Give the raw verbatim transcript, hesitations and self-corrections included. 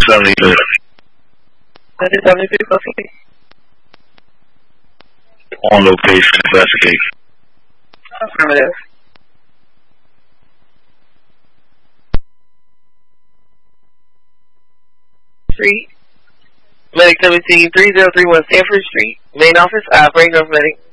seventy-three. Medic seventy-three, proceed. On location, investigate. Affirmative. Street. Medic seventeen, three oh three one Stanford Street. Main office, operating of medic